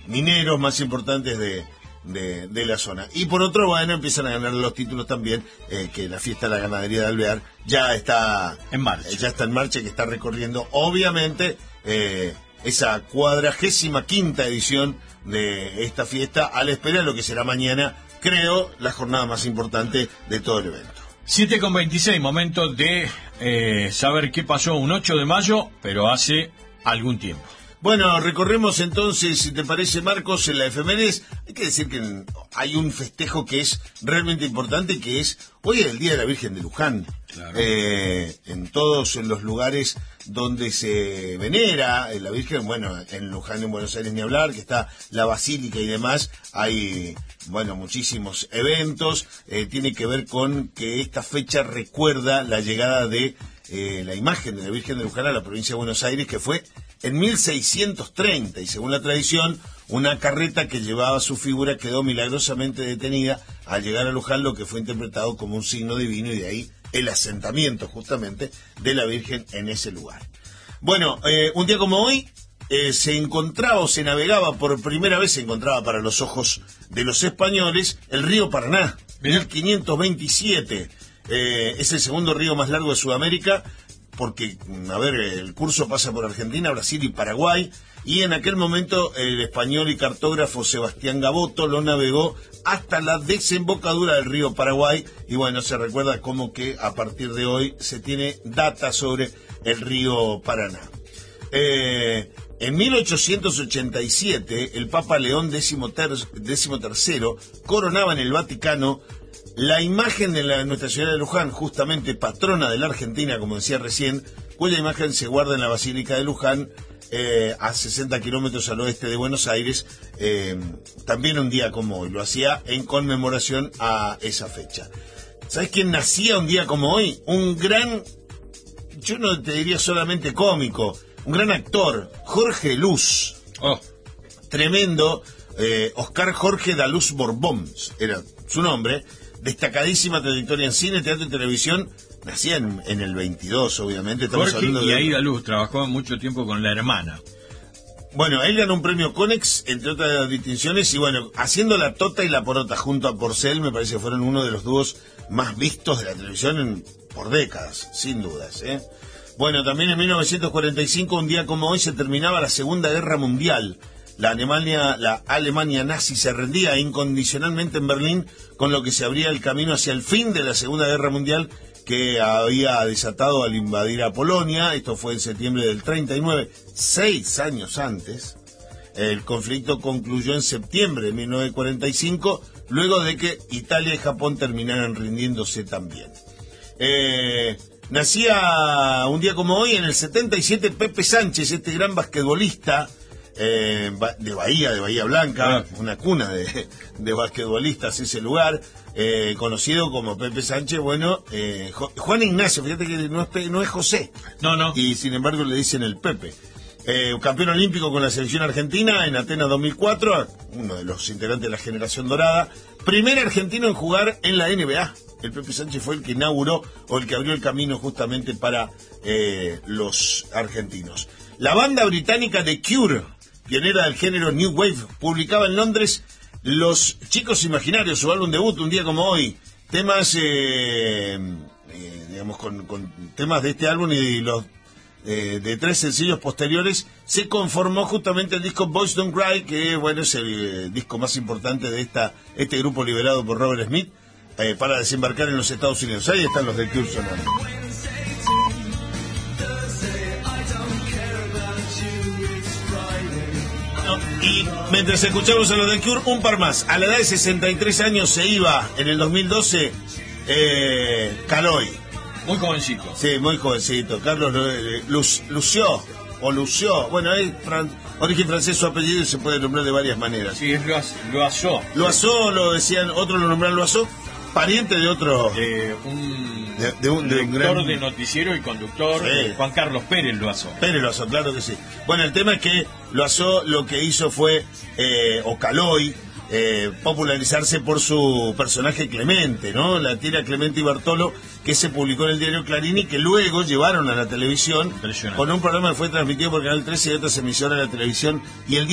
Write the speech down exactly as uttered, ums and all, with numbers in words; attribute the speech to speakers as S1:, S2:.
S1: mineros más importantes de, de, de la zona. Y por otro, bueno, empiezan a ganar los títulos también, eh, que la fiesta de la ganadería de Alvear ya está
S2: en marcha,
S1: eh, ya está en marcha, que está recorriendo, obviamente, eh, esa cuadragésima quinta edición de esta fiesta, a la espera de lo que será mañana, creo, la jornada más importante de todo el evento.
S2: siete con veintiséis, momento de eh, saber qué pasó un ocho de mayo, pero hace algún tiempo.
S1: Bueno, recorremos entonces, si te parece, Marcos, en la efemérides. Hay que decir que hay un festejo que es realmente importante, que es hoy es el Día de la Virgen de Luján.
S2: Claro.
S1: Eh, en todos los lugares donde se venera la Virgen, bueno, en Luján, en Buenos Aires, ni hablar, que está la Basílica y demás, hay, bueno, muchísimos eventos. Eh, tiene que ver con que esta fecha recuerda la llegada de eh, la imagen de la Virgen de Luján a la provincia de Buenos Aires, que fue en mil seiscientos treinta, y según la tradición, una carreta que llevaba su figura quedó milagrosamente detenida al llegar a Luján, lo que fue interpretado como un signo divino, y de ahí el asentamiento justamente de la Virgen en ese lugar. Bueno, eh, un día como hoy eh, se encontraba o se navegaba por primera vez, se encontraba para los ojos de los españoles, el río Paraná, mil quinientos veintisiete. Eh, es el segundo río más largo de Sudamérica, porque, a ver, el curso pasa por Argentina, Brasil y Paraguay, y en aquel momento el español y cartógrafo Sebastián Gaboto lo navegó hasta la desembocadura del río Paraguay, y bueno, se recuerda como que a partir de hoy se tiene data sobre el río Paraná. Eh, en mil ochocientos ochenta y siete, el Papa León decimotercero coronaba en el Vaticano la imagen de la Nuestra Señora de Luján, justamente patrona de la Argentina, como decía recién, cuya imagen se guarda en la Basílica de Luján, eh, a sesenta kilómetros al oeste de Buenos Aires, eh, también un día como hoy. Lo hacía en conmemoración a esa fecha. ¿Sabes quién nacía un día como hoy? Un gran, yo no te diría solamente cómico, un gran actor, Jorge Luz.
S2: Oh.
S1: Tremendo, eh, Oscar Jorge da Luz Borbón era su nombre. Destacadísima trayectoria en cine, teatro y televisión. Nacía en, en el veintidós, obviamente. Estamos
S2: Jorge
S1: hablando
S2: y
S1: de...
S2: Aida Luz trabajó mucho tiempo con la hermana.
S1: Bueno, él ganó un premio Conex, entre otras distinciones, y bueno, haciendo La Tota y La Porota junto a Porcel, me parece que fueron uno de los dúos más vistos de la televisión en, por décadas, sin dudas, ¿eh? Bueno, también en mil novecientos cuarenta y cinco, un día como hoy, se terminaba la Segunda Guerra Mundial. La Alemania, la Alemania nazi se rendía incondicionalmente en Berlín, con lo que se abría el camino hacia el fin de la Segunda Guerra Mundial, que había desatado al invadir a Polonia. Esto fue en septiembre del treinta y nueve, seis años antes. El conflicto concluyó en septiembre de mil novecientos cuarenta y cinco, luego de que Italia y Japón terminaran rindiéndose también. Eh, nacía un día como hoy, en el setenta y siete, Pepe Sánchez, este gran basquetbolista, Eh, de Bahía, de Bahía Blanca, ah. una cuna de, de basquetbolistas ese lugar, eh, conocido como Pepe Sánchez. Bueno, eh, jo, Juan Ignacio, fíjate que no es, no es José,
S2: no, no,
S1: y sin embargo le dicen el Pepe. Eh, campeón olímpico con la selección argentina en Atenas dos mil cuatro, uno de los integrantes de la generación dorada, primer argentino en jugar en la N B A. El Pepe Sánchez fue el que inauguró o el que abrió el camino justamente para eh, los argentinos. La banda británica The Cure, pionera del género New Wave, publicaba en Londres Los Chicos Imaginarios, su álbum debut, un día como hoy. Temas, eh, eh, digamos, con, con temas de este álbum y los eh, de tres sencillos posteriores, se conformó justamente el disco Boys Don't Cry, que bueno, es el eh, disco más importante de esta este grupo liderado por Robert Smith, eh, para desembarcar en los Estados Unidos. Ahí están los de Cure sonando. Y mientras escuchamos a los de Cure, un par más. A la edad de sesenta y tres años se iba en el dos mil doce eh, Caloi.
S2: Muy jovencito.
S1: Sí, muy jovencito. Carlos eh, Lució, o Lució. Bueno, es fran- origen francés su apellido y se puede nombrar de varias maneras.
S2: Sí, es Loazó.
S1: Loazó, lo decían, otros lo nombraron Loazó. Pariente de otro...
S2: De un,
S1: de, de un, de un
S2: director
S1: gran...
S2: de noticiero y conductor,
S1: sí.
S2: Juan Carlos Pérez Loazó.
S1: Pérez Loazó, claro que sí. Bueno, el tema es que Loazó lo que hizo fue, eh, o Caloi, eh, popularizarse por su personaje Clemente, ¿no? La tira Clemente y Bartolo, que se publicó en el diario Clarín y que luego llevaron a la televisión con un programa que fue transmitido por Canal trece y otras emisoras de la televisión, y el